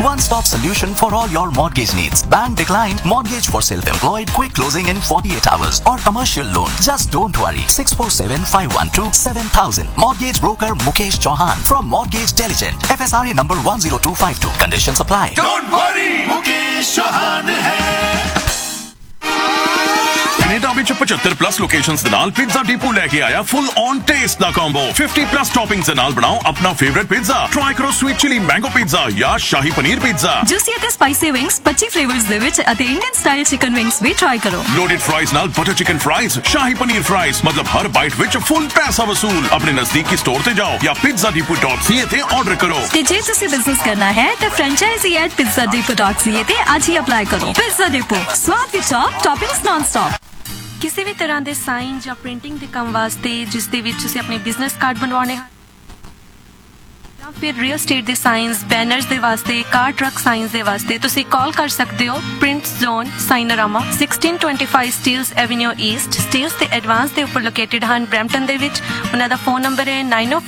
One-stop solution for all your mortgage needs. Bank declined, mortgage for self-employed, quick closing in 48 hours, or commercial loan. Just don't worry. 647-512-7000. Mortgage broker Mukesh Chauhan from Mortgage Diligent. FSRA number 10252. Conditions apply. Don't worry, Mukesh Chauhan hai. Canada ਵਿੱਚ 75 plus locations ਦੇ ਨਾਲ pizza depot ਲੈ ਕੇ ਆਇਆ full on taste the combo 50 plus ਟੌਪਿੰਗਸ ਦੇ ਨਾਲ ਬਣਾਓ ਆਪਣਾ favourite pizza try ਕਰੋ ਸਵੀਟ ਚਿਲੀ ਮੈਂਗੋ ਪੀਜ਼ਾ ਜਾਂ ਸ਼ਾਹੀ ਪਨੀਰ ਪੀਜ਼ਾ ਜੂਸੀ ਅਤੇ ਸਪਾਈਸੀ ਵਿੰਗਸ 25 ਫਲੇਵਰਸ ਦੇ ਵਿੱਚ ਅਤੇ ਇੰਡੀਅਨ ਸਟਾਈਲ ਚਿਕਨ ਵਿੰਗਸ ਵੀ ਟਰਾਈ ਕਰੋ ਲੋਡਡ ਫਰਾਈਜ਼ ਨਾਲ butter chicken fries shahi paneer fries ਮਤਲਬ ਹਰ ਬਾਈਟ ਵਿੱਚ ਫੁੱਲ ਪੈਸਾ ਵਸੂਲ ਆਪਣੇ ਨਜ਼ਦੀਕੀ ਸਟੋਰ ਤੇ ਜਾਓ ਜਾਂ pizzadepot.ca ਤੇ ਆਰਡਰ ਕਰੋ ਤੇ ਜੇ ਤੁਸੀਂ ਬਿਜ਼ਨਸ ਕਰਨਾ ਹੈ ਤਾਂ franchisee@pizzadepot.ca ਤੇ ਅੱਜ ਹੀ ਅਪਲਾਈ ਕਰੋ ਪਿਜ਼ਾ ਡਿਪੋ ਸਵਾਦ ਵਿੱਚ ਟੌਪਿੰਗਸ ਨਾਨ ਸਟਾਪ ਕਿਸੇ ਵੀ ਤਰ੍ਹਾਂ ਦੇ ਸਾਈਨ ਜਾਂ ਪ੍ਰਿੰਟਿੰਗ ਦੇ ਕੰਮ ਵਾਸਤੇ ਜਿਸ ਦੇ ਵਿੱਚ ਤੁਸੀਂ ਆਪਣੇ ਬਿਜ਼ਨਸ ਕਾਰਡ ਬਣਵਾਉਣੇ ਹਨ ਜਾਂ ਫਿਰ ਰੀਅਲ ਸਟੇਟ ਦੇ ਸਾਈਨਸ ਬੈਨਰਸ ਦੇ ਵਾਸਤੇ ਕਾਰ ਟਰੱਕ ਸਾਈਨਸ ਦੇ ਵਾਸਤੇ ਤੁਸੀਂ ਕਾਲ ਕਰ ਸਕਦੇ ਹੋ print zone ਸਾਈਨਰਾਮਾ 1625 Steeles avenue East Steeles ਤੇ ਐਡਵਾਂਸ ਦੇ ਉੱਪਰ ਲੋਕੇਟਡ ਹਨ ਬਰੈਂਪਟਨ ਦੇ ਵਿੱਚ ਉਹਨਾਂ ਦਾ ਫੋਨ ਨੰਬਰ ਹੈ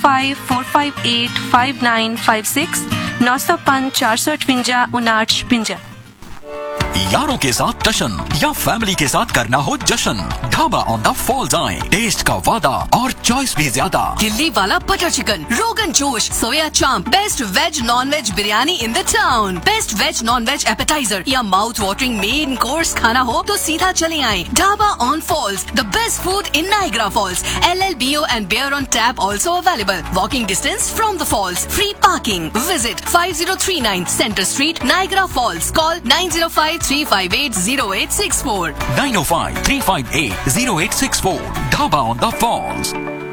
9054585956 9054585956 यारों के साथ टशन या फैमिली के साथ करना हो जश्न ढाबा ऑन द फॉल्स आए टेस्ट का वादा और चॉइस भी ज्यादा दिल्ली वाला butter chicken rogan josh soya chaap best veg non veg biryani in the town best veg non veg appetiser या माउथ वाटरिंग मेन कोर्स खाना हो तो सीधा चले आए dhaba on false the best food in Niagara Falls LLBO and beer on tap also available walking distance from the falls free parking visit 5039 Center Street Niagara Falls call 905-358-0864 905-358-0864 dhaba on the falls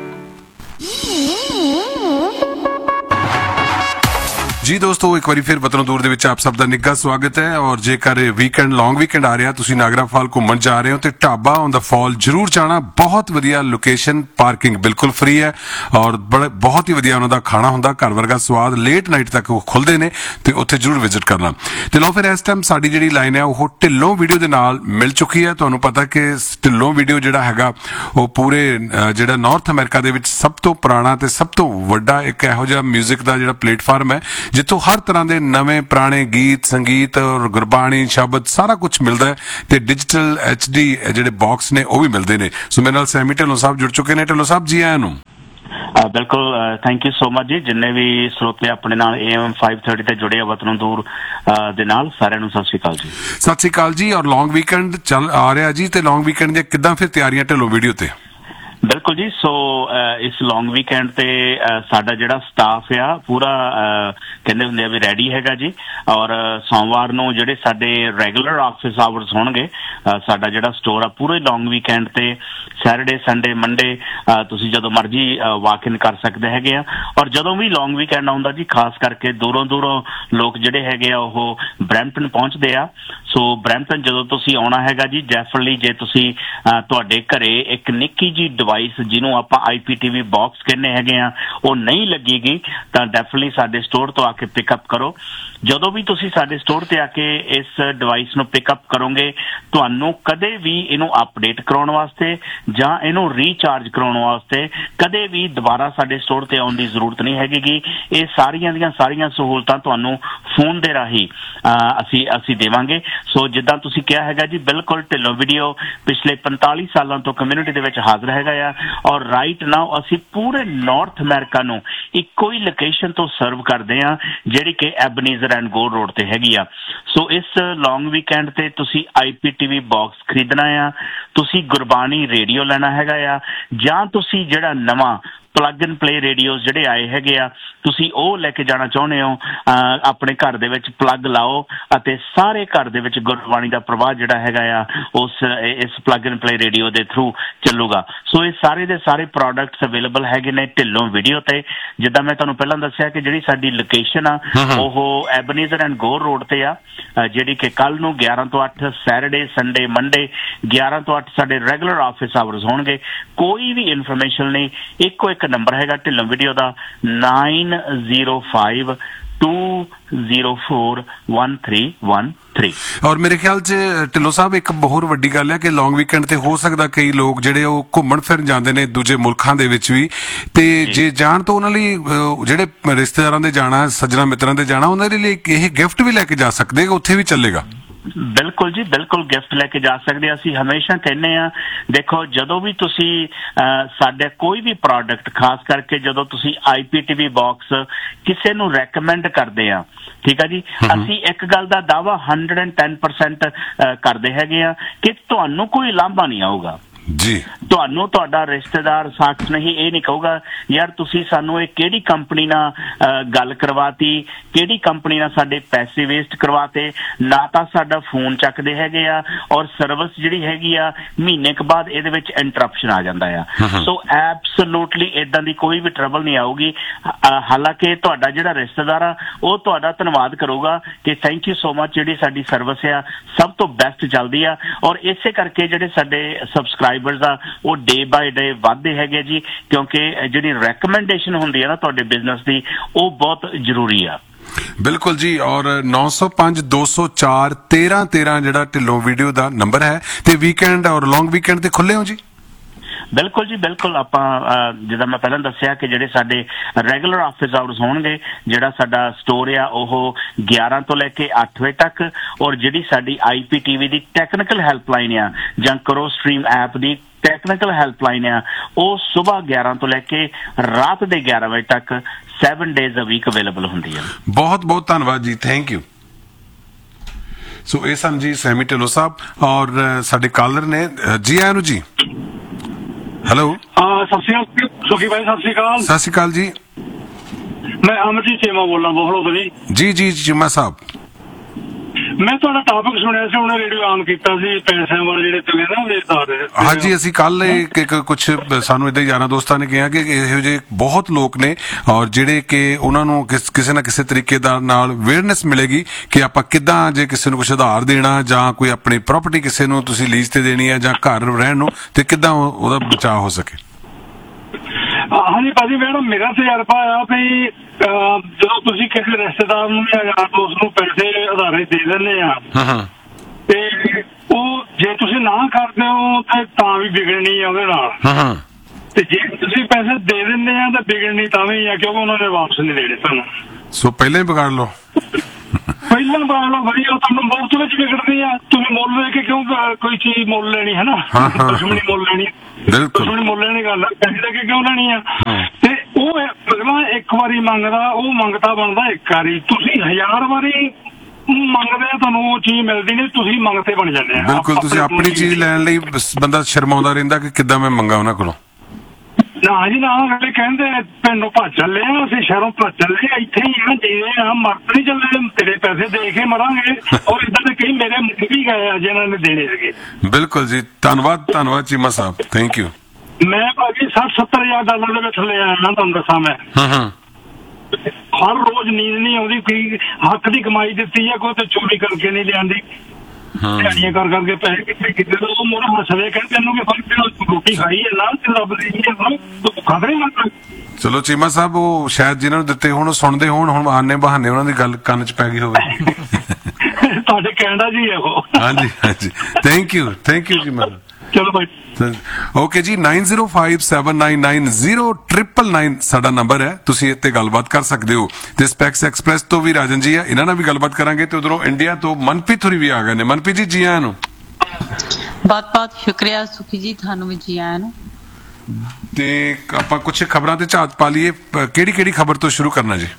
ਜੀ ਦੋਸਤੋ ਇੱਕ ਵਾਰੀ ਫਿਰ ਵਤਨੋਂ ਦੂਰ ਦੇ ਵਿੱਚ ਆਪ ਸਭ ਦਾ ਨਿੱਘਾ ਸਵਾਗਤ ਹੈ ਔਰ ਜੇਕਰ ਵੀਕਐਂਡ ਲੌਂਗ ਵੀਕਐਂਡ ਆ ਰਿਹਾ ਤੁਸੀਂ ਨਾਗਰਾ ਫਾਲ ਘੁੰਮਣ ਜਾ ਰਹੇ ਹੋ ਤੇ ਢਾਬਾ ਔਨ ਦਾ ਫਾਲ ਜ਼ਰੂਰ ਜਾਣਾ ਬਹੁਤ ਵਧੀਆ ਲੋਕੇਸ਼ਨ ਪਾਰਕਿੰਗ ਬਿਲਕੁਲ ਫ੍ਰੀ ਹੈ ਔਰ ਬਹੁਤ ਹੀ ਵਧੀਆ ਉਹਨਾਂ ਦਾ ਖਾਣਾ ਹੁੰਦਾ ਘਰ ਵਰਗਾ ਸਵਾਦ ਲੇਟ ਨਾਈਟ ਤੱਕ ਉਹ ਖੁੱਲਦੇ ਨੇ ਤੇ ਉੱਥੇ ਜ਼ਰੂਰ ਵਿਜ਼ਿਟ ਕਰਨਾ ਤੇ ਲਓ ਫਿਰ ਇਸ ਟਾਈਮ ਸਾਡੀ ਜਿਹੜੀ ਲਾਈਨ ਹੈ ਉਹ ਢਿੱਲੋਂ ਵੀਡੀਓ ਦੇ ਨਾਲ ਮਿਲ ਚੁੱਕੀ ਹੈ ਤੁਹਾਨੂੰ ਪਤਾ ਕਿ ਢਿੱਲੋਂ ਵੀਡੀਓ ਜਿਹੜਾ ਹੈਗਾ ਉਹ ਪੂਰੇ ਜਿਹੜਾ ਨਾਰਥ ਅਮਰੀਕਾ ਦੇ ਵਿੱਚ ਸਭ ਤੋਂ ਪੁਰਾਣਾ ਤੇ ਸਭ ਤੋਂ ਵੱਡਾ ਇੱਕ ਇਹੋ ਜਿਹਾ ਮਿਊਜ਼ਿਕ ਦਾ ਜਿਹੜਾ ਪਲੇਟਫਾਰਮ ਹੈ ਜਿੱਥੋਂ ਹਰ ਤਰ੍ਹਾਂ ਦੇ ਨਵੇਂ ਪੁਰਾਣੇ ਗੀਤ ਸੰਗੀਤ ਔਰ ਗੁਰਬਾਣੀ ਸ਼ਬਦ ਸਾਰਾ ਕੁਝ ਮਿਲਦਾ ਹੈ ਤੇ ਡਿਜੀਟਲ HD ਜਿਹੜੇ ਬਾਕਸ ਨੇ ਉਹ ਵੀ ਮਿਲਦੇ ਨੇ ਸੋ ਮੇਰੇ ਨਾਲ ਸੈਮੀ ਢਿੱਲੋਂ ਸਾਹਿਬ ਜੁੜ ਚੁੱਕੇ ਨੇ ਢਿੱਲੋਂ ਸਾਹਿਬ ਜੀ ਆਇਆਂ ਨੂੰ ਬਿਲਕੁਲ ਥੈਂਕ ਯੂ ਸੋ ਮਚ ਜੀ ਜਿੰਨੇ ਵੀ ਸਰੋਤੇ ਆਪਣੇ ਨਾਲ AM 530 ਤੇ ਜੁੜੇ ਆ ਵਤਨੋਂ ਦੂਰ ਦੇ ਨਾਲ ਸਾਰਿਆਂ ਨੂੰ ਸਤਿ ਸ਼੍ਰੀ ਅਕਾਲ ਜੀ ਸਤਿ ਸ਼੍ਰੀ ਅਕਾਲ ਜੀ ਔਰ ਲੌਂਗ ਵੀਕਐਂਡ ਚੱਲ ਆ ਰਿਹਾ ਜੀ ਤੇ ਲੌਂਗ ਵੀਕਐਂਡ ਦੀਆਂ ਕਿੱਦਾਂ ਫਿਰ ਤਿਆਰੀਆਂ ਢਿੱਲੋਂ ਵੀਡੀਓ ਤੇ ਬਿਲਕੁਲ ਜੀ ਸੋ ਇਸ ਲੌਂਗ ਵੀਕਐਂਡ ਤੇ ਸਾਡਾ ਜਿਹੜਾ ਸਟਾਫ ਆ ਪੂਰਾ ਕਹਿੰਦੇ ਹੁੰਦੇ ਆ ਵੀ ਰੈਡੀ ਹੈਗਾ ਜੀ ਔਰ ਸੋਮਵਾਰ ਨੂੰ ਜਿਹੜੇ ਸਾਡੇ ਰੈਗੂਲਰ ਆਫਿਸ ਆਵਰਸ ਹੋਣਗੇ ਸਾਡਾ ਜਿਹੜਾ ਸਟੋਰ ਆ ਪੂਰੇ ਲੌਂਗ ਵੀਕਐਂਡ ਤੇ ਸੈਟਰਡੇ ਸੰਡੇ ਮੰਡੇ ਤੁਸੀਂ ਜਦੋਂ ਮਰਜ਼ੀ ਵਾਕ ਇਨ ਕਰ ਸਕਦੇ ਹੈਗੇ ਆ ਔਰ ਜਦੋਂ ਵੀ ਲੌਂਗ ਵੀਕਐਂਡ ਆਉਂਦਾ ਜੀ ਖਾਸ ਕਰਕੇ ਦੂਰੋਂ ਲੋਕ ਜਿਹੜੇ ਹੈਗੇ ਆ ਉਹ ਬਰੈਂਪਟਨ ਪਹੁੰਚਦੇ ਆ ਸੋ ਬਰੈਂਪਟਨ ਜਦੋਂ ਤੁਸੀਂ ਆਉਣਾ ਹੈਗਾ ਜੀ ਡੈਫੀਨਿਟਲੀ ਜੇ ਤੁਸੀਂ ਤੁਹਾਡੇ ਘਰੇ ਇੱਕ ਨਿੱਕੀ ਜੀ ਜਿਹਨੂੰ ਆਪਾਂ IPTV ਬਾਕਸ ਕਹਿੰਦੇ ਹੈਗੇ ਆ ਉਹ ਨਹੀਂ ਲੱਗੇਗੀ ਤਾਂ ਡੈਫੀਨਿਟਲੀ ਸਾਡੇ ਸਟੋਰ ਤੋਂ ਆ ਕੇ ਪਿਕਅਪ ਕਰੋ ਜਦੋਂ ਵੀ ਤੁਸੀਂ ਸਾਡੇ ਸਟੋਰ ਤੇ ਆ ਕੇ ਇਸ ਡਿਵਾਈਸ ਨੂੰ ਪਿਕਅਪ ਕਰੋਗੇ ਤੁਹਾਨੂੰ ਕਦੇ ਵੀ ਇਹਨੂੰ ਅਪਡੇਟ ਕਰਾਉਣ ਵਾਸਤੇ ਜਾਂ ਇਹਨੂੰ ਰੀਚਾਰਜ ਕਰਾਉਣ ਵਾਸਤੇ ਕਦੇ ਵੀ ਦੁਬਾਰਾ ਸਾਡੇ ਸਟੋਰ ਤੇ ਆਉਣ ਦੀ ਜ਼ਰੂਰਤ ਨਹੀਂ ਹੈਗੀ ਇਹ ਸਾਰੀਆਂ ਦੀਆਂ ਸਾਰੀਆਂ ਸਹੂਲਤਾਂ ਤੁਹਾਨੂੰ ਫੋਨ ਦੇ ਰਾਹੀਂ ਅਸੀਂ ਦੇਵਾਂਗੇ ਸੋ ਜਿੱਦਾਂ ਤੁਸੀਂ ਕਿਹਾ ਹੈਗਾ ਜੀ ਬਿਲਕੁਲ ਢਿੱਲੋਂ ਵੀਡੀਓ ਪਿਛਲੇ 45 ਸਾਲਾਂ ਤੋਂ ਕਮਿਊਨਿਟੀ ਦੇ ਵਿੱਚ ਹਾਜ਼ਰ ਹੈਗਾ ਆ ਔਰ ਰਾਈਟ ਨਾਓ ਅਸੀਂ ਪੂਰੇ ਨਾਰਥ ਅਮਰੀਕਾ ਨੂੰ ਇੱਕੋ ਹੀ ਲੋਕੇਸ਼ਨ ਤੋਂ ਸਰਵ ਕਰਦੇ ਆ ਜਿਹੜੀ ਕਿ ਐਬਨੀਜ਼ਰ ਐਂਡ ਗੋਲ ਰੋਡ ਤੇ ਹੈਗੀ ਆ ਸੋ ਇਸ ਲੌਂਗ ਵੀਕਐਂਡ ਤੇ ਤੁਸੀਂ IPTV ਬਾਕਸ ਖਰੀਦਣਾ ਆ ਤੁਸੀਂ ਗੁਰਬਾਣੀ ਰੇਡੀਓ ਲੈਣਾ ਹੈਗਾ ਆ ਜਾਂ ਤੁਸੀਂ ਜਿਹੜਾ ਨਵਾਂ ਪਲੱਗ ਐਂਡ ਪਲੇ ਰੇਡੀਓਜ਼ ਜਿਹੜੇ ਆਏ ਹੈਗੇ ਆ ਤੁਸੀਂ ਉਹ ਲੈ ਕੇ ਜਾਣਾ ਚਾਹੁੰਦੇ ਹੋ ਆਪਣੇ ਘਰ ਦੇ ਵਿੱਚ ਪਲੱਗ ਲਾਓ ਅਤੇ ਸਾਰੇ ਘਰ ਦੇ ਵਿੱਚ ਗੁਰਬਾਣੀ ਦਾ ਪ੍ਰਵਾਹ ਜਿਹੜਾ ਹੈਗਾ ਆ ਇਸ ਪਲੱਗ ਐਂਡ ਪਲੇ ਰੇਡੀਓ ਦੇ ਥਰੂ ਚੱਲੂਗਾ ਸੋ ਇਹ ਸਾਰੇ ਦੇ ਸਾਰੇ ਪ੍ਰੋਡਕਟਸ ਅਵੇਲੇਬਲ ਹੈਗੇ ਨੇ ਢਿੱਲੋਂ ਵੀਡੀਓ ਤੇ ਜਿੱਦਾਂ ਮੈਂ ਤੁਹਾਨੂੰ ਪਹਿਲਾਂ ਦੱਸਿਆ ਕਿ ਜਿਹੜੀ ਸਾਡੀ ਲੋਕੇਸ਼ਨ ਆ ਉਹ ਐਬਨੀਜ਼ਰ ਐਂਡ ਗੋਰ ਰੋਡ ਤੇ ਆ ਜਿਹੜੀ ਕਿ ਕੱਲ ਨੂੰ 11 ਤੋਂ 8 ਸੈਟਰਡੇ ਸੰਡੇ ਮੰਡੇ 11 ਤੋਂ 8 ਸਾਡੇ ਰੈਗੂਲਰ ਆਫਿਸ ਆਵਰਸ ਹੋਣਗੇ ਕੋਈ ਵੀ ਇਨਫੋਰਮੇਸ਼ਨ ਨਹੀਂ ਇੱਕੋ ਇੱਕ ਨੰਬਰ ਹੈਗਾ ਢਿੱਲੋਂ ਵੀਡੀਓ ਦਾ 905 2041313। ਔਰ ਮੇਰੇ ਖਿਆਲ 'ਚ ਢਿੱਲੋਂ ਸਾਹਿਬ ਇੱਕ ਹੋਰ ਵੱਡੀ ਗੱਲ ਹੈ ਕਿ ਲੌਂਗ ਵੀਕਐਂਡ ਤੇ ਹੋ ਸਕਦਾ ਕਈ ਲੋਕ ਜਿਹੜੇ ਉਹ ਘੁੰਮਣ ਫਿਰਨ ਜਾਂਦੇ ਨੇ ਦੂਜੇ ਮੁਲਕਾਂ ਦੇ ਵਿੱਚ ਵੀ, ਤੇ ਜੇ ਜਾਣ ਤੋਂ ਉਹਨਾਂ ਲਈ ਜਿਹੜੇ ਰਿਸ਼ਤੇਦਾਰਾਂ ਦੇ ਜਾਣਾ, ਸੱਜਣਾ ਮਿੱਤਰਾਂ ਦੇ ਜਾਣਾ, ਉਹਨਾਂ ਦੇ ਲਈ ਇਹ ਗਿਫਟ ਵੀ ਲੈ ਕੇ ਜਾ ਸਕਦੇ, ਉੱਥੇ ਵੀ ਚੱਲੇਗਾ। ਬਿਲਕੁਲ ਜੀ, ਬਿਲਕੁਲ ਗਿਫਟ ਲੈ ਕੇ ਜਾ ਸਕਦੇ। ਅਸੀਂ ਹਮੇਸ਼ਾ ਕਹਿੰਦੇ ਆ, ਦੇਖੋ ਜਦੋਂ ਵੀ ਤੁਸੀਂ ਸਾਡੇ ਕੋਈ ਵੀ ਪ੍ਰੋਡਕਟ, ਖਾਸ ਕਰਕੇ ਜਦੋਂ ਤੁਸੀਂ IPTV ਬਾਕਸ ਕਿਸੇ ਨੂੰ ਰეკਮੈਂਡ ਕਰਦੇ ਆ, ਠੀਕ ਆ ਜੀ, ਅਸੀਂ ਇੱਕ ਗੱਲ ਦਾ ਦਾਵਾ 110% ਕਰਦੇ ਹੈਗੇ ਆ ਕਿ ਤੁਹਾਨੂੰ ਕੋਈ ਲਾਂਭਾ ਨਹੀਂ ਆਊਗਾ ਜੀ। ਤੁਹਾਨੂੰ ਤੁਹਾਡਾ ਰਿਸ਼ਤੇਦਾਰ ਸ਼ਖਸ ਨਹੀਂ ਇਹ ਨਹੀਂ ਕਹੂਗਾ ਯਾਰ ਤੁਸੀਂ ਸਾਨੂੰ ਇਹ ਕਿਹੜੀ ਕੰਪਨੀ ਨਾਲ ਗੱਲ ਕਰਵਾਤੀ, ਕਿਹੜੀ ਕੰਪਨੀ ਨਾਲ ਸਾਡੇ ਪੈਸੇ ਵੇਸਟ ਕਰਵਾਤੇ। ਨਾ ਤਾਂ ਸਾਡਾ ਫੋਨ ਚੱਕਦੇ ਹੈਗੇ ਆ, ਔਰ ਸਰਵਿਸ ਜਿਹੜੀ ਹੈਗੀ ਆ ਮਹੀਨੇ ਕੁ ਬਾਅਦ ਇਹਦੇ ਵਿੱਚ ਇੰਟਰਪਸ਼ਨ ਆ ਜਾਂਦਾ ਆ। ਸੋ ਐਬਸੋਲੂਟਲੀ ਇਦਾਂ ਦੀ ਕੋਈ ਵੀ ਟਰਬਲ ਨਹੀਂ ਆਊਗੀ। ਹਾਲਾਂਕਿ ਤੁਹਾਡਾ ਜਿਹੜਾ ਰਿਸ਼ਤੇਦਾਰ ਆ ਉਹ ਤੁਹਾਡਾ ਧੰਨਵਾਦ ਕਰੂਗਾ ਕਿ ਥੈਂਕ ਯੂ ਸੋ ਮਚ, ਜਿਹੜੀ ਸਾਡੀ ਸਰਵਿਸ ਆ ਸਭ ਤੋਂ ਬੈਸਟ ਚੱਲਦੀ ਆ। ਔਰ ਇਸੇ ਕਰਕੇ ਜਿਹੜੇ ਸਾਡੇ ਸਬਸਕ੍ਰਾਈਬਰਸ ਆ ਉਹ ਡੇ ਬਾਏ ਡੇ ਵੱਧਦੇ ਹੈਗੇ ਜੀ, ਕਿਉਂਕਿ ਜਿਹੜੀ ਰეკਮੈਂਡੇਸ਼ਨ ਹੁੰਦੀ ਹੈ ਨਾ ਤੁਹਾਡੇ ਬਿਜ਼ਨਸ ਦੀ, ਉਹ ਬਹੁਤ ਜ਼ਰੂਰੀ ਆ। ਬਿਲਕੁਲ ਜੀ। ਔਰ 9052041313 ਜਿਹੜਾ ਢਿੱਲੋਂ ਵੀਡੀਓ ਦਾ ਨੰਬਰ ਹੈ, ਤੇ ਵੀਕਐਂਡ ਔਰ ਲੌਂਗ ਵੀਕਐਂਡ ਤੇ ਖੁੱਲੇ ਹੋ ਜੀ? ਬਿਲਕੁਲ ਜੀ, ਬਿਲਕੁਲ। ਆਪਾਂ ਜਿੱਦਾਂ ਮੈਂ ਪਹਿਲਾਂ ਦੱਸਿਆ ਕਿ ਜਿਹੜੇ ਸਾਡੇ ਰੈਗੂਲਰ ਆਫਿਸ ਆਵਰਸ ਹੋਣਗੇ, ਜਿਹੜਾ ਸਾਡਾ ਸਟੋਰ ਆ ਉਹ 11 ਤੋਂ ਲੈ ਕੇ 8 ਵਜੇ ਤੱਕ, ਔਰ ਜਿਹੜੀ ਸਾਡੀ IPTV ਦੀ ਟੈਕਨੀਕਲ ਹੈਲਪਲਾਈਨ ਆ ਜਾਂ ਕਰੋ ਸਟ੍ਰੀਮ ਐਪ ਦੀ ਟੈਕਨੀਕਲ ਹੈਲਪਲਾਈਨ ਆ, ਉਹ ਸਵੇਰ 11 ਤੋਂ ਲੈ ਕੇ ਰਾਤ ਦੇ 11 ਵਜੇ ਤੱਕ 7 days a week ਅਵੇਲੇਬਲ ਹੁੰਦੀ ਆ। ਬਹੁਤ ਬਹੁਤ ਧੰਨਵਾਦ ਜੀ, ਥੈਂਕ ਯੂ। ਸੋ ਇਹ ਸਨ ਜੀ ਸੈਮੀ ਢਿੱਲੋਂ ਸਾਹਿਬ, ਔਰ ਸਾਡੇ ਕਾਲਰ ਨੇ। ਜੀ ਆਇਆਂ ਨੂੰ ਜੀ। ਹੈਲੋ। ਸਤਿ ਸ਼੍ਰੀ ਅਕਾਲ ਸੁਖੀ ਭਾਈ। ਸਤਿ ਸ਼੍ਰੀ ਅਕਾਲ। ਸਤਿ ਸ਼੍ਰੀ ਅਕਾਲ ਜੀ। ਮੈਂ ਅਮਰਜੀਤ ਚੀਮਾ ਬੋਲਦਾ ਬੋਹਲੋ ਤੋਂ ਜੀ। ਜੀ ਚੀਮਾ ਸਾਹਿਬ, ਮੈਂ ਤੁਹਾਡਾ ਟਾਪਿਕ ਸੁਣਿਆ ਸੀ, ਉਹਨੇ ਰੇਡੀਓ ਆਨ ਕੀਤਾ ਸੀ, ਪੈਸਿਆਂ ਵਾਲੇ ਜਿਹੜੇ ਤੁਲੇ ਨਾ ਉਹਦੇ। ਹਾਂਜੀ, ਅਸੀਂ ਕੱਲ ਕੁਝ ਸਾਨੂੰ ਏਦਾਂ ਯਾਰਾਂ ਦੋਸਤਾਂ ਨੇ ਕਿਹਾ ਕਿ ਇਹੋ ਜਿਹੇ ਬਹੁਤ ਲੋਕ ਨੇ, ਔਰ ਜਿਹੜੇ ਕਿ ਉਹਨਾਂ ਨੂੰ ਕਿਸੇ ਨਾ ਕਿਸੇ ਤਰੀਕੇ ਦਾ ਨਾਲ ਅਵੇਅਰਨੈਸ ਮਿਲੇਗੀ ਕਿ ਆਪਾਂ ਕਿੱਦਾਂ, ਜੇ ਕਿਸੇ ਨੂੰ ਕੁਝ ਉਧਾਰ ਦੇਣਾ ਜਾਂ ਕੋਈ ਆਪਣੀ ਪ੍ਰਾਪਰਟੀ ਕਿਸੇ ਨੂੰ ਤੁਸੀਂ ਲੀਜ਼ ਤੇ ਦੇਣੀ ਹੈ ਜਾਂ ਘਰ ਰਹਿਣ ਨੂੰ, ਤੇ ਕਿੱਦਾਂ ਉਹਦਾ ਬਚਾਅ ਹੋ ਸਕੇ। ਹਾਂਜੀ ਭਾਜੀ, ਮੈਡਮ ਮੇਰਾ ਤਜਰਬਾ ਆ ਵੀ ਜਦੋਂ ਤੁਸੀਂ ਕਿਸੇ ਰਿਸ਼ਤੇਦਾਰ ਨੂੰ ਜਾਂ ਯਾਰ ਦੋਸਤ ਨੂੰ ਪੈਸੇ ਉਧਾਰੇ ਦੇ ਦਿੰਦੇ ਆ, ਤੇ ਉਹ ਜੇ ਤੁਸੀਂ ਨਾ ਕਰਦੇ ਹੋ ਤੇ ਤਾਂ ਵੀ ਵਿਗੜਨੀ ਆ ਉਹਦੇ ਨਾਲ, ਤੇ ਜੇ ਤੁਸੀਂ ਪੈਸੇ ਦੇ ਦਿੰਦੇ ਆ ਤਾਂ ਵਿਗੜਨੀ ਤਾਂ ਵੀ ਆ, ਕਿਉਂਕਿ ਉਹਨਾਂ ਨੇ ਵਾਪਸ ਨਹੀਂ ਦੇਣੇ ਤੁਹਾਨੂੰ। ਸੋ ਪਹਿਲਾਂ ਹੀ ਵਿਗਾੜ ਲਓ, ਪਹਿਲਾਂ ਵਿਗਾੜ ਲਓ ਵਧੀਆ, ਤੁਹਾਨੂੰ ਮੁਫਤ ਵਿੱਚ ਵਿਗੜਨੀ ਆ। ਤੁਸੀਂ ਮੁੱਲ ਲੈ ਕੇ ਕਿਉਂ ਕੋਈ ਚੀਜ਼ ਮੁੱਲ ਲੈਣੀ ਹੈ ਨਾ, ਦੁਸ਼ਮਣੀ ਮੁੱਲ ਲੈਣੀ, ਦੁਸ਼ਮਣੀ ਮੁੱਲ ਲੈਣੀ ਗੱਲ, ਪੈਸੇ ਲੈ ਕੇ ਕਿਉਂ ਲੈਣੀ ਆ। ਤੇ ਉਹ ਅਗਲਾ ਇੱਕ ਵਾਰੀ ਮੰਗਦਾ, ਉਹ ਮੰਗਤਾ ਬਣਦਾ ਇੱਕ ਵਾਰੀ, ਤੁਸੀਂ 1000 ਵਾਰੀ ਮੰਗਦੇ ਆ, ਤੁਹਾਨੂੰ ਉਹ ਚੀਜ਼ ਮਿਲਦੀ ਨਹੀਂ, ਤੁਸੀਂ ਮੰਗਤੇ ਬਣ ਜਾਂਦੇ ਆ। ਬਿਲਕੁਲ, ਤੁਸੀਂ ਆਪਣੀ ਚੀਜ਼ ਲੈਣ ਲਈ ਬੰਦਾ ਸ਼ਰਮਾਉਂਦਾ ਰਹਿੰਦਾ ਕਿ ਕਿੱਦਾਂ ਮੈਂ ਮੰਗਾ ਉਹਨਾਂ ਕੋਲੋਂ। ਨਾ ਜੀ ਨਾ, ਅਗਲੇ ਕਹਿੰਦੇ ਪਿੰਡੋਂ ਭੱਜ ਚੱਲੇ ਆ, ਅਸੀਂ ਸ਼ਹਿਰੋਂ ਭੱਜ ਚੱਲੇ, ਇੱਥੇ ਹੀ ਆ, ਜੀਵੇ ਆ, ਮਰਦ ਨਹੀਂ ਚੱਲੇ, ਤੇਰੇ ਪੈਸੇ ਦੇ ਕੇ ਮਰਾਂਗੇ। ਔਰ ਇਦਾਂ ਦੇ ਕਈ ਮੇਰੇ ਮੁੱਕ ਵੀ ਗਏ ਆ ਜਿਹਨਾਂ ਨੇ ਦੇਣੇ ਸੀਗੇ। ਬਿਲਕੁਲ ਜੀ, ਧੰਨਵਾਦ ਚੀਮਾ ਸਾਹਿਬ, ਥੈਂਕ ਯੂ। ਮੈਂ ਭਾਜੀ $60,000-70,000 ਦੇ ਵਿੱਚ ਲੈ ਆਇਆ, ਤੁਹਾਨੂੰ ਦੱਸਾਂ ਮੈਂ। ਹਰ ਰੋਜ਼ ਨੀਂਦ ਨਹੀਂ ਆਉਂਦੀ, ਕੋਈ ਹੱਕ ਦੀ ਕਮਾਈ ਦਿੱਤੀ ਆ, ਕੋਈ ਤੇ ਚੋਰੀ ਕਰਕੇ ਨਹੀਂ ਲਿਆਂਦੀ, ਦਿਹਾੜੀਆਂ ਕਰ ਕਰਕੇ ਪੈਸੇ ਕਿੱਥੇ ਉਹ ਮੋਰਾ ਹੱਸਦੇ, ਕਹਿੰਦੇ ਤੈਨੂੰ ਕਿ ਫਰਕ ਰੋਟੀ ਖਾਈ ਹੈ ਨਾ, ਤੇ ਰੱਬ ਦੀ ਭੁੱਖਾ ਤਾਂ ਨਹੀਂ ਮਰਦਾ। ਚਲੋ ਚੀਮਾ ਸਾਹਿਬ, ਉਹ ਸ਼ਾਇਦ ਜਿਹਨਾਂ ਨੂੰ ਦਿੱਤੇ ਹੋਣ ਸੁਣਦੇ ਹੋਣ, ਹੁਣ ਆਨੇ ਬਹਾਨੇ ਉਹਨਾਂ ਦੀ ਗੱਲ ਕੰਨ 'ਚ ਪੈ ਗਈ ਹੋਵੇ। ਤੁਹਾਡੇ ਕੈਨੇਡਾ ਜੀ ਹੈ ਉਹ। ਹਾਂਜੀ, ਥੈਂਕ ਯੂ ਚੀਮਾ। ਚਲੋ ਭਾਈ, ਓਕੇ ਜੀ। 9057990999 ਸਾਡਾ ਨੰਬਰ ਹੈ, ਤੁਸੀਂ ਇੱਥੇ ਗੱਲਬਾਤ ਕਰ ਸਕਦੇ ਹੋ। ਤੇ ਸਪੈਕਸ ਐਕਸਪ੍ਰੈਸ ਤੋਂ ਵੀ ਰਾਜਨ ਜੀ ਆ, ਇਹਨਾਂ ਨਾਲ ਵੀ ਗੱਲਬਾਤ ਕਰਾਂਗੇ। ਤੇ ਉਧਰੋਂ ਇੰਡੀਆ ਤੋਂ ਮਨਪ੍ਰੀਤ ਹੋਰੀ ਵੀ ਆ ਗਏ ਨੇ। ਮਨਪ੍ਰੀਤ ਜੀ, ਜੀ ਆਇਆਂ ਨੂੰ। ਬਹੁਤ ਸ਼ੁਕਰੀਆ ਸੁਖੀ ਜੀ, ਤੁਹਾਨੂੰ ਵੀ ਜੀ ਆਇਆਂ ਨੂੰ। ਤੇ ਆਪਾਂ ਕੁਝ ਖਬਰਾਂ ਤੇ ਝਾਤ ਪਾ ਲਈਏ, ਕਿਹੜੀ ਖਬਰ ਤੋਂ ਸ਼ੁਰੂ ਕਰਨਾ ਜੀ?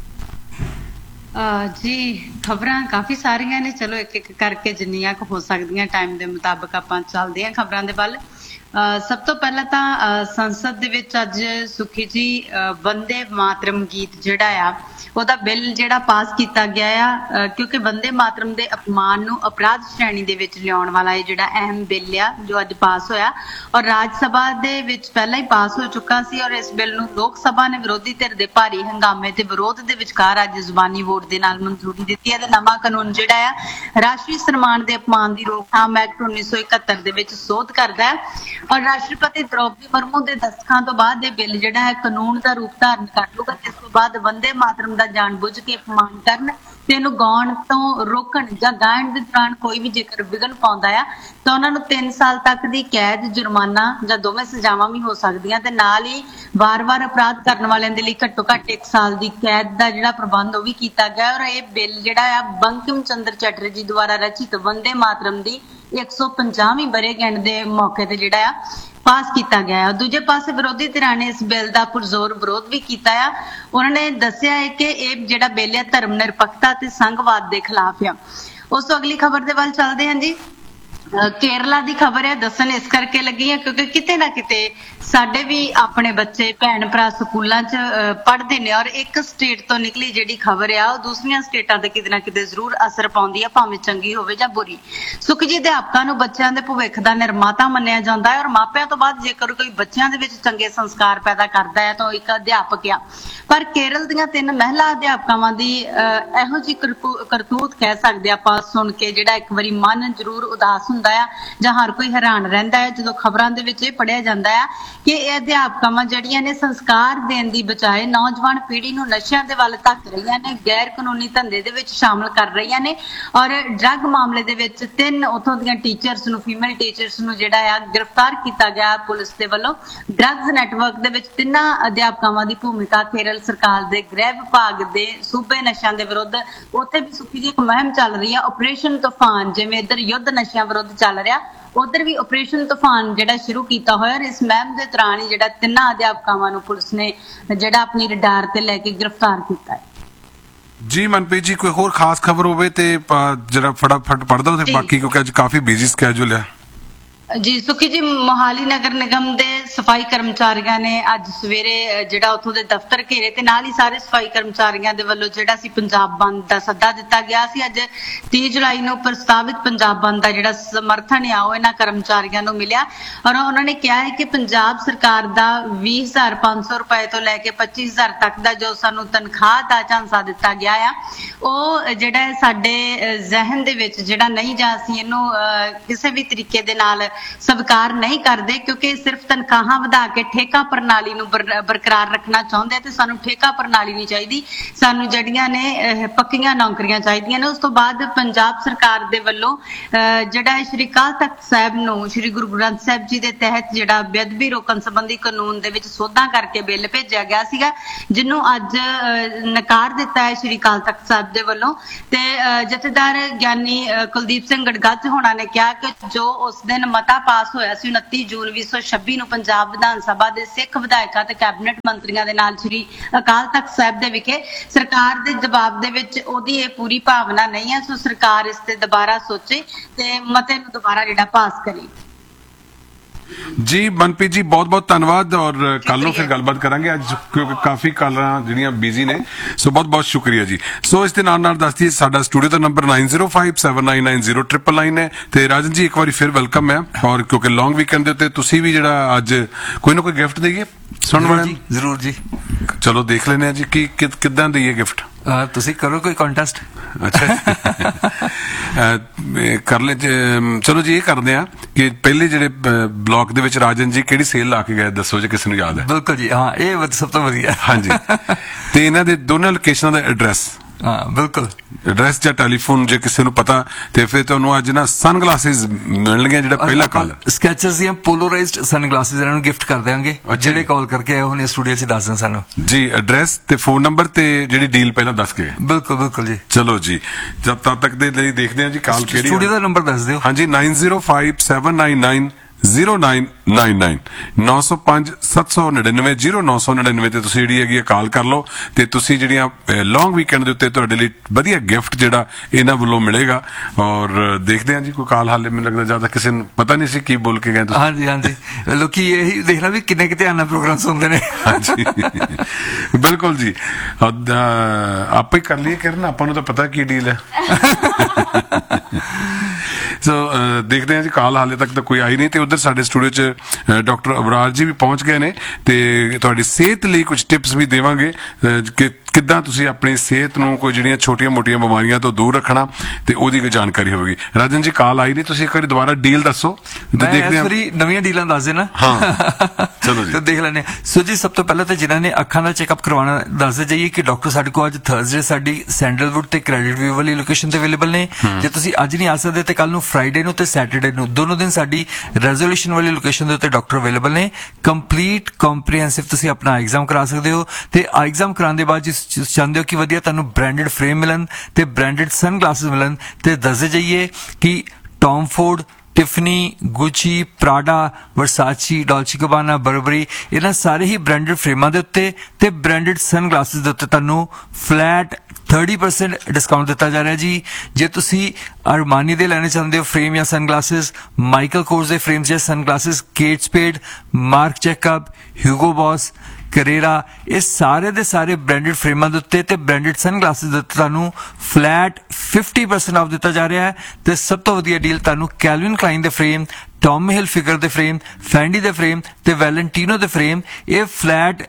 ਜੀ ਖਬਰਾਂ ਕਾਫੀ ਸਾਰੀਆਂ ਨੇ, ਚਲੋ ਇੱਕ ਇੱਕ ਕਰਕੇ ਜਿੰਨੀਆਂ ਕੁ ਹੋ ਸਕਦੀਆਂ ਟਾਈਮ ਦੇ ਮੁਤਾਬਕ ਆਪਾਂ ਚੱਲਦੇ ਹਾਂ ਖਬਰਾਂ ਦੇ ਵੱਲ। ਸਭ ਤੋਂ ਪਹਿਲਾਂ ਤਾਂ ਸੰਸਦ ਦੇ ਵਿੱਚ ਅੱਜ ਸੁਖੀ ਜੀ ਵੰਦੇ ਮਾਤਰਮ ਗੀਤ ਜਿਹੜਾ ਆ ਉਹਦਾ ਬਿੱਲ ਜਿਹੜਾ ਪਾਸ ਕੀਤਾ ਗਿਆ ਆ, ਕਿਉਂਕਿ ਵੰਦੇ ਮਾਤਰਮ ਦੇ ਅਪਮਾਨ ਨੂੰ ਅਪਰਾਧ ਸ਼੍ਰੇਣੀ ਦੇ ਵਿੱਚ ਲਿਆਉਣ ਵਾਲਾ ਇਹ ਜਿਹੜਾ ਅਹਿਮ ਬਿੱਲ ਆ ਜੋ ਅੱਜ ਪਾਸ ਹੋਇਆ, ਔਰ ਰਾਜ ਸਭਾ ਦੇ ਵਿੱਚ ਪਹਿਲਾਂ ਹੀ ਪਾਸ ਹੋ ਚੁੱਕਾ ਸੀ, ਔਰ ਇਸ ਬਿੱਲ ਨੂੰ ਲੋਕ ਸਭਾ ਨੇ ਵਿਰੋਧੀ ਧਿਰ ਦੇ ਭਾਰੀ ਹੰਗਾਮੇ ਤੇ ਵਿਰੋਧ ਦੇ ਵਿਚਕਾਰ ਅੱਜ ਜ਼ੁਬਾਨੀ ਵੋਟ ਦੇ ਨਾਲ ਮਨਜ਼ੂਰੀ ਦਿੱਤੀ ਹੈ। ਤੇ ਨਵਾਂ ਕਾਨੂੰਨ ਜਿਹੜਾ ਆ ਰਾਸ਼ਟਰੀ ਸਨਮਾਨ ਦੇ ਅਪਮਾਨ ਦੀ ਰੋਕਥਾਮ ਐਕਟ 1971 ਦੇ ਵਿੱਚ ਸੋਧ ਕਰਦਾ ਹੈ। ਔਰ ਰਾਸ਼ਟਰਪਤੀ ਦ੍ਰੋਪਦੀ ਮੁਰਮੂ ਦੇ ਦਸਤਖਤਾਂ ਤੋਂ ਬਾਅਦ ਇਹ ਬਿੱਲ ਜਿਹੜਾ ਹੈ ਕਾਨੂੰਨ ਦਾ ਰੂਪ ਧਾਰਨ ਕਰ ਲੂਗਾ। ਇਸ ਤੋਂ ਬਾਅਦ ਵੰਦੇ ਮਾਤਰਮ ਦਾ ਜਾਣਬੁੱਝ ਕੇ ਅਪਮਾਨ ਕਰਨ ਤੇ ਇਹਨੂੰ ਗਾਉਣ ਤੋਂ ਰੋਕਣ ਜਾਂ ਗਾਇਨ ਦੇ ਦੌਰਾਨ ਕੋਈ ਵੀ ਜੇਕਰ ਵਿਘਨ ਪਾਉਂਦਾ ਆ ਤਾਂ ਉਹਨਾਂ ਨੂੰ 3 ਸਾਲ ਤੱਕ ਦੀ ਕੈਦ, ਜੁਰਮਾਨਾ ਜਾਂ ਦੋਵੇਂ ਸਜ਼ਾਵਾਂ ਵੀ ਹੋ ਸਕਦੀਆਂ ਤੇ ਨਾਲ ਹੀ ਵਾਰ-ਵਾਰ ਅਪਰਾਧ ਕਰਨ ਵਾਲਿਆਂ ਦੇ ਲਈ ਘੱਟੋ ਘੱਟ 1 ਸਾਲ ਦੀ ਕੈਦ ਦਾ ਜਿਹੜਾ ਪ੍ਰਬੰਧ ਉਹ ਵੀ ਕੀਤਾ ਗਿਆ। ਔਰ ਇਹ ਬਿੱਲ ਜਿਹੜਾ ਆ ਬੰਕਿਮ ਚੰਦਰ ਚੈਟਰਜੀ ਦੁਆਰਾ ਰਚਿਤ ਵੰਦੇ ਮਾਤਰਮ ਦੀ 150ਵੀਂ ਵਰ੍ਹੇਗੰਢ ਦੇ ਮੌਕੇ ਤੇ ਜਿਹੜਾ ਆ ਪਾਸ ਕੀਤਾ ਗਿਆ ਹੈ। ਦੂਜੇ ਪਾਸੇ ਵਿਰੋਧੀ ਧਿਰਾਂ ਨੇ ਇਸ ਬਿੱਲ ਦਾ ਪੁਰਜ਼ੋਰ ਵਿਰੋਧ ਵੀ ਕੀਤਾ ਆ। ਉਹਨਾਂ ਨੇ ਦੱਸਿਆ ਹੈ ਕਿ ਇਹ ਜਿਹੜਾ ਬਿੱਲ ਹੈ ਧਰਮ ਨਿਰਪੱਖਤਾ ਤੇ ਸੰਘਵਾਦ ਦੇ ਖਿਲਾਫ ਆ। ਉਸ ਤੋਂ ਅਗਲੀ ਖਬਰ ਦੇ ਵੱਲ ਚੱਲਦੇ ਹਾਂ ਜੀ। ਕੇਰਲਾ ਦੀ ਖਬਰ ਹੈ, ਦੱਸਣ ਇਸ ਕਰਕੇ ਲੱਗੀ ਹੈ ਕਿਉਂਕਿ ਕਿਤੇ ਨਾ ਕਿਤੇ ਸਾਡੇ ਵੀ ਆਪਣੇ ਬੱਚੇ ਭੈਣ ਭਰਾ ਸਕੂਲਾਂ 'ਚ ਪੜ੍ਹਦੇ ਨੇ ਔਰ ਇੱਕ ਸਟੇਟ ਤੋਂ ਨਿਕਲੀ ਜਿਹੜੀ ਖਬਰ ਆ ਉਹ ਦੂਸਰੀਆਂ ਸਟੇਟਾਂ ਤੇ ਕਿਤੇ ਨਾ ਕਿਤੇ ਜ਼ਰੂਰ ਅਸਰ ਪਾਉਂਦੀ ਆ, ਭਾਵੇਂ ਚੰਗੀ ਹੋਵੇ ਜਾਂ ਬੁਰੀ। ਸੁਖ ਜੀ, ਅਧਿਆਪਕਾਂ ਨੂੰ ਬੱਚਿਆਂ ਦੇ ਭਵਿੱਖ ਦਾ ਨਿਰਮਾਤਾ ਮੰਨਿਆ ਜਾਂਦਾ ਹੈ ਔਰ ਮਾਪਿਆਂ ਤੋਂ ਬਾਅਦ ਜੇਕਰ ਕੋਈ ਬੱਚਿਆਂ ਦੇ ਵਿੱਚ ਚੰਗੇ ਸੰਸਕਾਰ ਪੈਦਾ ਕਰਦਾ ਹੈ ਤਾਂ ਉਹ ਇੱਕ ਅਧਿਆਪਕ ਆ। ਪਰ ਕੇਰਲ ਦੀਆਂ 3 ਮਹਿਲਾ ਅਧਿਆਪਕਾਵਾਂ ਦੀ ਇਹੋ ਜਿਹੀ ਕਰਤੂਤ ਕਹਿ ਸਕਦੇ ਆਪਾਂ ਸੁਣ ਕੇ ਜਿਹੜਾ ਇੱਕ ਵਾਰੀ ਮਨ ਜ਼ਰੂਰ ਉਦਾਸ ਹੁੰਦਾ ਆ ਜਾਂ ਹਰ ਕੋਈ ਹੈਰਾਨ ਰਹਿੰਦਾ ਹੈ ਜਦੋਂ ਖਬਰਾਂ ਦੇ ਵਿੱਚ ਇਹ ਪੜ੍ਹਿਆ ਜਾਂਦਾ ਹੈ ਕਿ ਇਹ ਅਧਿਆਪਕਾਵਾਂ ਜਿਹੜੀਆਂ ਨੇ ਸੰਸਕਾਰ ਦੇਣ ਦੀ ਬਜਾਏ ਨੌਜਵਾਨ ਪੀੜ੍ਹੀ ਨੂੰ ਨਸ਼ਿਆਂ ਦੇ ਵੱਲ ਧੱਕ ਰਹੀਆਂ ਨੇ, ਗੈਰ ਕਾਨੂੰਨੀ ਧੰਦੇ ਦੇ ਵਿੱਚ ਸ਼ਾਮਲ ਕਰ ਰਹੀਆਂ ਨੇ ਔਰ ਡਰੱਗ ਮਾਮਲੇ ਦੇ ਵਿੱਚ 3 ਉੱਥੋਂ ਦੀਆਂ ਟੀਚਰਸ ਨੂੰ, ਫੀਮੇਲ ਟੀਚਰਸ ਨੂੰ ਜਿਹੜਾ ਆ ਗ੍ਰਿਫਤਾਰ ਕੀਤਾ ਗਿਆ ਪੁਲਿਸ ਦੇ ਵੱਲੋਂ। ਡਰੱਗਸ ਨੈਟਵਰਕ ਦੇ ਵਿੱਚ 3 ਅਧਿਆਪਕਾਵਾਂ ਦੀ ਭੂਮਿਕਾ ਕੇਰਲ ਸਰਕਾਰ ਦੇ ਗ੍ਰਹਿ ਵਿਭਾਗ ਦੇ ਸੂਬੇ ਨਸ਼ਿਆਂ ਦੇ ਵਿਰੁੱਧ ਉੱਥੇ ਵੀ ਸੁੱਕੀ ਜੀ ਇੱਕ ਮੁਹਿੰਮ ਚੱਲ ਰਹੀ ਹੈ, ਆਪਰੇਸ਼ਨ ਤੂਫਾਨ। ਜਿਵੇਂ ਇੱਧਰ ਯੁੱਧ ਨਸ਼ਿਆਂ ਵਿਰੁੱਧ ਚੱਲ ਰਿਹਾ, ਉਧਰ ਵੀ ਆਪਰੇਸ਼ਨ ਤੂਫਾਨ ਜਿਹੜਾ ਸ਼ੁਰੂ ਕੀਤਾ ਹੋਇਆ ਔਰ ਇਸ ਮੁਹਿੰਮ ਦੇ ਦੌਰਾਨ ਹੀ ਜਿਹੜਾ 3 ਅਧਿਆਪਕਾਵਾਂ ਨੂੰ ਪੁਲਿਸ ਨੇ ਜਿਹੜਾ ਆਪਣੀ ਰਡਾਰ ਤੇ ਲੈ ਕੇ ਗ੍ਰਿਫਤਾਰ ਕੀਤਾ ਹੈ। ਜੀ ਮਨਪ੍ਰੀਤ ਜੀ, ਕੋਈ ਹੋਰ ਖਾਸ ਖਬਰ ਹੋਵੇ ਤੇ ਜਰਾ ਫਟਾਫਟ ਪੜ੍ਹ ਦਿਓ ਤੇ ਬਾਕੀ ਕਿਉਂਕਿ ਅੱਜ ਕਾਫੀ ਬਿਜ਼ੀ ਸਕੇਜੂਲ ਹੈ। ਜੀ ਸੁਖੀ ਜੀ, ਮੋਹਾਲੀ ਨਗਰ ਨਿਗਮ ਦੇ ਸਫਾਈ ਕਰਮਚਾਰੀਆਂ ਨੇ ਅੱਜ ਸਵੇਰੇ ਜਿਹੜਾ ਉੱਥੋਂ ਦੇ ਦਫ਼ਤਰ ਘੇਰੇ ਤੇ ਨਾਲ ਹੀ ਸਾਰੇ ਸਫਾਈ ਕਰਮਚਾਰੀਆਂ ਦੇ ਵੱਲੋਂ ਜਿਹੜਾ ਸੀ ਪੰਜਾਬ ਬੰਦ ਦਾ ਸੱਦਾ ਦਿੱਤਾ ਗਿਆ ਸੀ। ਅੱਜ 30 ਜੁਲਾਈ ਨੂੰ ਪ੍ਰਸਤਾਵਿਤ ਪੰਜਾਬ ਬੰਦ ਦਾ ਜਿਹੜਾ ਸਮਰਥਨ ਆ ਉਹ ਇਹਨਾਂ ਕਰਮਚਾਰੀਆਂ ਨੂੰ ਮਿਲਿਆ ਔਰ ਉਹਨਾਂ ਨੇ ਕਿਹਾ ਹੈ ਕਿ ਪੰਜਾਬ ਸਰਕਾਰ ਦਾ 20,500 ਰੁਪਏ ਤੋਂ ਲੈ ਕੇ 25,000 ਤੱਕ ਦਾ ਜੋ ਸਾਨੂੰ ਤਨਖਾਹ ਦਾ ਝਾਂਸਾ ਦਿੱਤਾ ਗਿਆ ਆ ਉਹ ਜਿਹੜਾ ਸਾਡੇ ਜ਼ਿਹਨ ਦੇ ਵਿੱਚ ਜਿਹੜਾ ਨਹੀਂ, ਜਾਂ ਅਸੀਂ ਇਹਨੂੰ ਕਿਸੇ ਵੀ ਤਰੀਕੇ ਦੇ ਨਾਲ ਸਵੀਕਾਰ ਨਹੀਂ ਕਰਦੇ ਕਿਉਂਕਿ ਸਿਰਫ ਤਨਖਾਹਾਂ ਵਧਾ ਕੇ ਠੇਕਾ ਪ੍ਰਣਾਲੀ ਨੂੰ ਬਰਕਰਾਰ ਰੱਖਣਾ ਚਾਹੁੰਦੇ ਤੇ ਸਾਨੂੰ ਠੇਕਾ ਪ੍ਰਣਾਲੀ ਨਹੀਂ ਚਾਹੀਦੀ, ਸਾਨੂੰ ਜਿਹੜੀਆਂ ਨੇ ਪੱਕੀਆਂ ਨੌਕਰੀਆਂ ਚਾਹੀਦੀਆਂ ਨੇ। ਉਸ ਤੋਂ ਬਾਅਦ ਪੰਜਾਬ ਸਰਕਾਰ ਦੇ ਵੱਲੋਂ ਜਿਹੜਾ ਸ਼੍ਰੀ ਅਕਾਲ ਤਖਤ ਸਾਹਿਬ ਨੂੰ ਸ਼੍ਰੀ ਗੁਰੂ ਗ੍ਰੰਥ ਸਾਹਿਬ ਜੀ ਦੇ ਤਹਿਤ ਜਿਹੜਾ ਬੇਅਦਬੀ ਰੋਕਣ ਸੰਬੰਧੀ ਕਾਨੂੰਨ ਦੇ ਵਿੱਚ ਸੋਧਾਂ ਕਰਕੇ ਬਿੱਲ ਭੇਜਿਆ ਗਿਆ ਸੀਗਾ ਜਿਹਨੂੰ ਅੱਜ ਨਕਾਰ ਦਿੱਤਾ ਹੈ ਸ਼੍ਰੀ ਅਕਾਲ ਤਖਤ ਸਾਹਿਬ ਦੇ ਵੱਲੋਂ। ਤੇ ਜਥੇਦਾਰ ਗਿਆਨੀ ਕੁਲਦੀਪ ਸਿੰਘ ਗੜਗੱਜ ਹੋਣਾ ਨੇ ਕਿਹਾ ਕਿ ਜੋ ਉਸ ਦਿਨ ਮਤਾ ਪਾਸ ਹੋਇਆ ਸੀ 29 ਜੂਨ 2026 ਨੂੰ ਪੰਜਾਬ ਵਿਧਾਨ ਸਭਾ ਦੇ ਸਿੱਖ ਵਿਧਾਇਕਾਂ ਤੇ ਕੈਬਨਿਟ ਮੰਤਰੀਆਂ ਦੇ ਨਾਲ ਸ਼੍ਰੀ ਅਕਾਲ ਤਖਤ ਸਾਹਿਬ ਦੇ ਵਿਖੇ ਸਰਕਾਰ ਦੇ ਜਵਾਬ ਦੇ ਵਿੱਚ ਉਹਦੀ ਇਹ ਪੂਰੀ ਭਾਵਨਾ ਨਹੀਂ ਹੈ। ਸੋ ਸਰਕਾਰ ਇਸ ਤੇ ਦੁਬਾਰਾ ਸੋਚੇ ਤੇ ਮਤੇ ਨੂੰ ਦੁਬਾਰਾ ਜਿਹੜਾ ਪਾਸ ਕਰੇ। ਜੀ ਮਨਪ੍ਰੀਤ ਜੀ, ਬਹੁਤ ਬਹੁਤ ਧੰਨਵਾਦ ਔਰ ਕੱਲ ਨੂੰ ਫਿਰ ਗੱਲਬਾਤ ਕਰਾਂਗੇ ਅੱਜ ਕਿਉਂਕਿ ਕਾਫੀ ਕਾਲਾਂ ਜਿਹੜੀਆਂ ਬਿਜ਼ੀ ਨੇ, ਸੋ ਬਹੁਤ ਬਹੁਤ ਸ਼ੁਕਰੀਆ ਜੀ। ਸੋ ਇਸ ਦੇ ਨਾਲ ਦੱਸਦੀ ਸਾਡਾ ਸਟੂਡੀਓ ਦਾ ਨੰਬਰ 9057990999 ਹੈ ਤੇ ਰਾਜਨ ਜੀ ਇੱਕ ਵਾਰੀ ਫਿਰ ਵੈਲਕਮ ਹੈ ਔਰ ਕਿਉਂਕਿ ਲੌਂਗ ਵੀਕਐਂਡ ਦੇ ਉੱਤੇ ਤੁਸੀਂ ਵੀ ਜਿਹੜਾ ਅੱਜ ਕੋਈ ਨਾ ਕੋਈ ਗਿਫਟ ਦੇਈਏ ਸੁਣਨ ਵਾਲਿਆਂ ਨੂੰ। ਜ਼ਰੂਰ ਜੀ, ਚਲੋ ਦੇਖ ਲੈਂਦੇ ਆ ਜੀ ਕਿ ਕਿੱਦਾਂ ਦੇਈਏ ਗਿਫਟ। ਤੁਸੀਂ ਕਰੋ ਕੋਈ ਕੰਟੈਸਟ। ਅੱਛਾ ਕਰ ਲੈ, ਚਲੋ ਜੀ ਇਹ ਕਰਦੇ ਆ ਕਿ ਪਹਿਲੇ ਜਿਹੜੇ ਬਲੌਕ ਦੇ ਵਿੱਚ ਰਾਜਨ ਜੀ ਕਿਹੜੀ ਸੇਲ ਲਾ ਕੇ ਗਏ ਦੱਸੋ ਜੇ ਕਿਸੇ ਨੂੰ ਯਾਦ ਹੈ। ਬਿਲਕੁਲ ਜੀ, ਹਾਂ ਇਹ ਸਭ ਤੋਂ ਵਧੀਆ। ਹਾਂਜੀ, ਤੇ ਇਹਨਾਂ ਦੇ ਦੋਨਾਂ ਲੋਕੇਸ਼ਨਾਂ ਦਾ ਐਡਰੈਸ, ਹਾਂ ਬਿਲਕੁਲ, ਐਡਰੈਸ ਜਾਂ ਟੈਲੀਫੋਨ ਜੇ ਕਿਸੇ ਨੂੰ ਪਤਾ ਤੇ ਫਿਰ ਤੁਹਾਨੂੰ ਅੱਜ ਨਾ ਸਨਗਲਾਸਿਸ ਮਿਲਣਗੇ ਜਿਹੜਾ ਪਹਿਲਾ ਕਾਲ ਸਕੈਚਰਸ ਦੀਆਂ ਪੋਲਰਾਈਜ਼ਡ ਸਨਗਲਾਸਿਸ ਇਹਨਾਂ ਨੂੰ ਗਿਫਟ ਕਰ ਦੇਵਾਂਗੇ ਜਿਹੜੇ ਕਾਲ ਕਰਕੇ ਆਏ ਹੋਣੇ ਸਟੂਡੀਓ 'ਚ ਦੱਸ ਦੇਣ ਸਾਨੂੰ ਜੀ ਐਡਰੈਸ ਤੇ ਫੋਨ ਨੰਬਰ ਤੇ ਜਿਹੜੀ ਡੀਲ ਪਹਿਲਾਂ ਦੱਸ ਕੇ। ਬਿਲਕੁਲ ਬਿਲਕੁਲ ਜੀ। ਚਲੋ ਜੀ, ਜਦ ਤੱਕ ਦੇ ਲਈ ਦੇਖਦੇ ਹਾਂ ਜੀ ਕਾਲ ਕਿਹੜੀ ਸਟੂਡੀਓ ਦਾ ਨੰਬਰ ਦੱਸ ਦਿਓ। ਹਾਂਜੀ 9057990999 905-799-0999 ਤੇ ਤੁਸੀਂ ਜਿਹੜੀ ਹੈਗੀ ਕਾਲ ਕਰ ਲਓ ਤੇ ਤੁਸੀਂ ਜਿਹੜੀਆਂ ਲੌਂਗ ਵੀਕਐਂਡ ਦੇ ਉੱਤੇ ਤੁਹਾਡੇ ਲਈ ਵਧੀਆ ਗਿਫਟ ਜਿਹੜਾ ਇਹਨਾਂ ਵੱਲੋਂ ਮਿਲੇਗਾ। ਔਰ ਦੇਖਦੇ ਹਾਂ ਜੀ ਕੋਈ ਕਾਲ ਹਾਲੇ ਮੈਨੂੰ ਲੱਗਦਾ ਜ਼ਿਆਦਾ ਕਿਸੇ ਨੂੰ ਪਤਾ ਨਹੀਂ ਸੀ ਕੀ ਬੋਲ ਕੇ ਗਏ ਤੁਸੀਂ। ਹਾਂਜੀ ਹਾਂਜੀ, ਲੋਕੀ ਇਹੀ ਦੇਖਣਾ ਵੀ ਕਿੰਨੇ ਕਿ ਧਿਆਨ ਨਾਲ ਪ੍ਰੋਗਰਾਮ ਸੁਣਦੇ ਨੇ। ਹਾਂਜੀ ਬਿਲਕੁਲ ਜੀ, ਆਪੇ ਕਰ ਲਈਏ ਕਰਨ, ਆਪਾਂ ਨੂੰ ਤਾਂ ਪਤਾ ਕੀ ਡੀਲ ਹੈ। ਸੋ ਦੇਖਦੇ ਹਾਂ ਜੀ, ਕਾਲ ਹਾਲੇ ਤੱਕ ਤਾਂ ਕੋਈ ਆਈ ਨਹੀਂ ਤੇ ਉਧਰ ਸਾਡੇ ਸਟੂਡੀਓ 'ਚ ਡਾਕਟਰ ਅਬਰਾਰ ਜੀ ਵੀ ਪਹੁੰਚ ਗਏ ਨੇ ਤੇ ਤੁਹਾਡੀ ਸਿਹਤ ਲਈ ਕੁਝ ਟਿਪਸ ਵੀ ਦੇਵਾਂਗੇ ਕਿ ਕਿੱਦਾਂ ਤੁਸੀਂ ਆਪਣੀ ਸਿਹਤ ਨੂੰ ਕੋਈ ਜਿਹੜੀਆਂ ਛੋਟੀਆਂ-ਮੋਟੀਆਂ ਬਿਮਾਰੀਆਂ ਤੋਂ ਦੂਰ ਰੱਖਣਾ ਤੇ ਉਹਦੀ ਕੋਈ ਜਾਣਕਾਰੀ ਹੋਵੇਗੀ। ਰਾਜਨ ਜੀ ਕਾਲ ਆਈ ਨਹੀਂ, ਤੁਸੀਂ ਇੱਕ ਵਾਰੀ ਦੁਬਾਰਾ ਡੀਲ ਦੱਸੋ ਤੇ ਦੇਖਦੇ ਹਾਂ। ਨਵੀਆਂ ਡੀਲਾਂ ਦੱਸ ਦੇਣਾ। ਹਾਂ ਚਲੋ ਜੀ, ਤੇ ਦੇਖ ਲੈਣੇ। ਸੋ ਜੀ ਸਭ ਤੋਂ ਪਹਿਲਾਂ ਤਾਂ ਜਿਨ੍ਹਾਂ ਨੇ ਅੱਖਾਂ ਦਾ ਚੈੱਕਅਪ ਕਰਵਾਉਣਾ, ਦੱਸਦੇ ਜਾਈਏ ਕਿ ਡਾਕਟਰ ਸਾਡੇ ਕੋਲ ਅੱਜ ਥਰਸਡੇ ਸਾਡੀ ਸੈਂਡਲਵੁੱਡ ਤੇ ਕ੍ਰੈਡਿਟ ਵਿਊ ਵਾਲੀ ਲੋਕੇਸ਼ਨ ਤੇ ਅਵੇਲੇਬਲ ਨੇ। ਜੇ ਤੁਸੀਂ ਅੱਜ ਨਹੀਂ ਆ ਸਕਦੇ ਤੇ ਕੱਲ ਨੂੰ ਫਰਾਈਡੇ ਨੂੰ ਤੇ ਸੈਟਰਡੇ ਨੂੰ ਦੋਨੋਂ ਦਿਨ ਸਾਡੀ ਰੈਜ਼ੋਲੂਸ਼ਨ ਵਾਲੀ ਲੋਕੇਸ਼ਨ ਦੇ ਉੱਤੇ ਡਾਕਟਰ ਅਵੇਲੇਬਲ ਨੇ। ਕੰਪਲੀਟ ਕੰਪਰੀਹੈਂਸਿਵ ਤੁਸੀਂ ਆਪਣਾ ਐਗਜ਼ਾਮ ਕਰਾ ਸਕਦੇ ਹੋ ਤੇ ਐਗਜ਼ਾਮ ਕਰਾਉਣ ਦੇ ਬਾਅਦ ਜੇ ਚਾਹੁੰਦੇ ਹੋ ਕਿ ਵਧੀਆ ਤੁਹਾਨੂੰ ਬ੍ਰਾਂਡਡ ਫਰੇਮ ਮਿਲਣ ਤੇ ਬ੍ਰਾਂਡਡ ਸਨ ਗਲਾਸਿਸ ਮਿਲਣ ਤੇ ਦੱਸਦੇ ਜਾਈਏ ਕਿ Tom Ford, Tiffany, Gucci, ਪ੍ਰਾਡਾ, ਵਰਸਾਚੀ, ਡੋਲਚੀ ਗਬਾਨਾ, Barbari, ਇਹਨਾਂ ਸਾਰੇ ਹੀ ਬ੍ਰਾਂਡਡ ਫਰੇਮਾਂ ਦੇ ਉੱਤੇ ਤੇ ਬ੍ਰਾਂਡਡ ਸਨ ਗਲਾਸਿਸ ਦੇ ਉੱਤੇ ਤੁਹਾਨੂੰ ਫਲੈਟ 30% ਡਿਸਕਾਊਂਟ ਦਿੱਤਾ ਜਾ ਰਿਹਾ ਜੀ। ਜੇ ਤੁਸੀਂ ਅਰਮਾਨੀ ਦੇ ਲੈਣੇ ਚਾਹੁੰਦੇ ਹੋ ਫਰੇਮ ਜਾਂ ਸਨ ਗਲਾਸਿਸ, ਮਾਈਕਲ ਕੋਰਸ ਦੇ ਫਰੇਮਸ ਜਾਂ ਸਨ glasses, Kate ਸਪੇਡ, mark Jacob, Hugh Gough ਬॉस, ਕਰੇਰਾ, ਇਹ ਸਾਰੇ ਦੇ ਸਾਰੇ ਬ੍ਰਾਂਡਡ ਫਰੇਮਾਂ ਦੇ ਉੱਤੇ ਤੇ ਬ੍ਰਾਂਡਡ ਸਨ ਗਲਾਸਿਸ ਦੇ ਉੱਤੇ ਤੁਹਾਨੂੰ ਫਲੈਟ 50% ਆਫ ਦਿੱਤਾ ਜਾ ਰਿਹਾ ਹੈ। ਤੇ ਸਭ ਤੋਂ ਵਧੀਆ ਡੀਲ ਤੁਹਾਨੂੰ ਕੈਲਵਿਨ ਕਲਾਈਨ ਦੇ ਫਰੇਮ, ਟੌਮੀ ਹਿਲ ਫਿਗਰ ਦੇ ਫਰੇਮ, ਫੈਂਡੀ ਦੇ ਫਰੇਮ ਤੇ ਵੈਲੈਂਟੀਨੋ ਦੇ ਫਰੇਮ, ਇਹ ਫਲੈਟ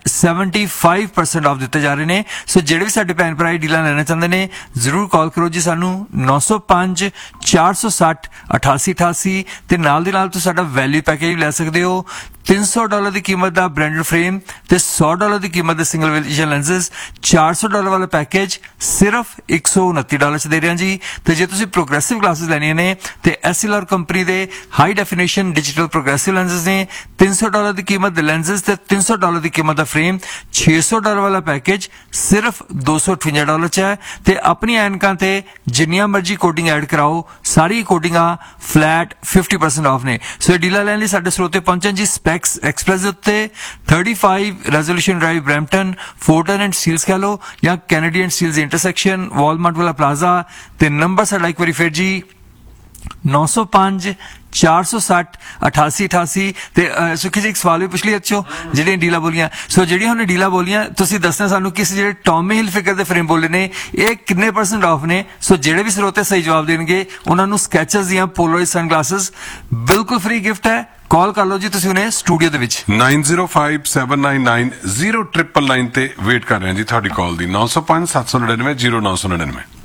75% ਆਫ ਦਿੱਤੇ ਜਾ ਰਹੇ ਨੇ। ਸੋ ਜਿਹੜੇ ਵੀ ਸਾਡੇ ਭੈਣ ਭਰਾ ਡੀਲਾਂ ਲੈਣਾ ਚਾਹੁੰਦੇ ਨੇ ਜ਼ਰੂਰ ਕਾਲ ਕਰੋ ਜੀ ਸਾਨੂੰ 905 460 8888 ਤੇ ਨਾਲ ਦੀ ਨਾਲ ਤੁਸੀਂ ਸਾਡਾ ਵੈਲਿਊ ਪੈਕੇਜ ਲੈ ਸਕਦੇ ਹੋ। $300 ਦੀ ਕੀਮਤ ਦਾ ਬ੍ਰਾਂਡਡ ਫਰੇਮ ਤੇ $100 ਦੀ ਕੀਮਤ ਦੇ ਸਿੰਗਲ ਵਿਜ਼ਨ ਲੈਂਸਸ, $400 ਵਾਲਾ ਪੈਕੇਜ ਸਿਰਫ $129 ਚ ਦੇ ਰਹੇ ਹਾਂ ਜੀ। ਤੇ ਜੇ ਤੁਸੀਂ ਪ੍ਰੋਗਰੈਸਿਵ ਗਲਾਸਿਸ ਲੈਣੀਆਂ ਨੇ ਤੇ ਐਸਐਲਆਰ ਕੰਪਨੀ ਦੇ high definition digital progressive lenses ਨੇ। $300 ਦੀ ਕੀਮਤ ਦੇ ਲੈਂਸਸ ਤੇ $300 ਦੀ ਕੀਮਤ ਦਾ ਫਰੇਮ, $600 ਵਾਲਾ ਪੈਕੇਜ ਸਿਰਫ $258 ਚ ਹੈ। ਤੇ ਆਪਣੀ ਐਨਕਾਂ ਤੇ ਜਿੰਨੀਆਂ ਮਰਜ਼ੀ ਕੋਡਿੰਗ ਐਡ ਕਰਾਓ, ਸਾਰੀ ਕੋਡਿੰਗਾਂ ਫਲੈਟ 50% ਆਫ ਨੇ। ਸੋ ਇਹ ਡੀਲਾਂ ਲੈਣ ਲਈ ਸਾਡੇ ਸਰੋਤੇ ਪਹੁੰਚਣ ਜੀ ਸਪੈਕਸ ਐਕਸਪ੍ਰੈਸ ਦੇ ਉੱਤੇ 35 resolution drive Brampton, ਫੋਰਟਨ and Steeles ਕਹ ਲਓ ਜਾਂ ਕੈਨੇਡੀਅਨ ਸਟੀਲਸ ਇੰਟਰਸੈਕਸ਼ਨ, ਵਾਲਮਾਰਟ ਵਾਲਾ ਪਲਾਜ਼ਾ। ਤੇ ਨੰਬਰ ਸਾਡਾ ਇੱਕ ਵਾਰੀ ਫਿਰ ਜੀ 905 460 8888 ਤੇ ਸੁਖੀ ਜੀ ਇੱਕ ਸਵਾਲ ਵੀ ਪੁੱਛ ਲਈ ਅੱਛੋ ਜਿਹੜੀਆਂ ਡੀਲਾਂ ਬੋਲੀਆਂ। ਸੋ ਜਿਹੜੀਆਂ ਉਹਨੇ ਡੀਲਾਂ ਬੋਲੀਆਂ ਤੁਸੀਂ ਦੱਸਣਾ ਸਾਨੂੰ ਕਿਸ ਜਿਹੜੇ ਟੌਮੀ ਹਿਲ ਫਿਗਰ ਦੇ ਫਰੇਮ ਬੋਲੇ ਨੇ ਇਹ ਕਿੰਨੇ % ਆਫ ਨੇ। ਸੋ ਜਿਹੜੇ ਵੀ ਸਰੋਤੇ ਸਹੀ ਜਵਾਬ ਦੇਣਗੇ ਉਹਨਾਂ ਨੂੰ ਸਕੈਚਰਸ ਦੀਆਂ ਪੋਲਰਾਇਡ ਸਨ ਗਲਾਸਿਸ ਬਿਲਕੁਲ ਫ੍ਰੀ ਗਿਫਟ ਹੈ। ਕਾਲ ਕਰ ਲਓ ਜੀ ਤੁਸੀਂ ਉਹਨੇ ਸਟੂਡੀਓ ਦੇ ਵਿੱਚ 9057990999 ਤੇ ਵੇਟ ਕਰ ਰਹੇ ਹਾਂ ਜੀ ਤੁਹਾਡੀ ਕਾਲ ਦੀ 905 799 0999।